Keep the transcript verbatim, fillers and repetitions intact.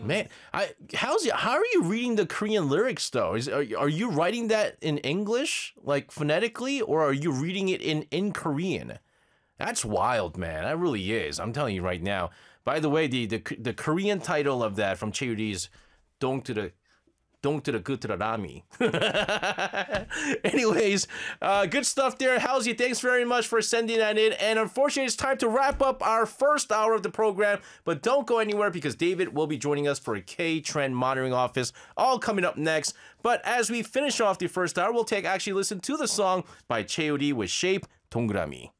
man, I how's you, how are you reading the Korean lyrics though? Is are, are you writing that in English, like phonetically, or are you reading it in in Korean? That's wild, man. That really is. I'm telling you right now. By the way, the the, the Korean title of that from Chaeyoori is "Dong to the Dong to the good to the Rami." Anyways, uh, good stuff there. Halsey, thanks very much for sending that in. And unfortunately, it's time to wrap up our first hour of the program. But don't go anywhere because David will be joining us for a K-Trend Monitoring Office, all coming up next. But as we finish off the first hour, we'll take actually listen to the song by Chaeyoori with Shape, 동그라미.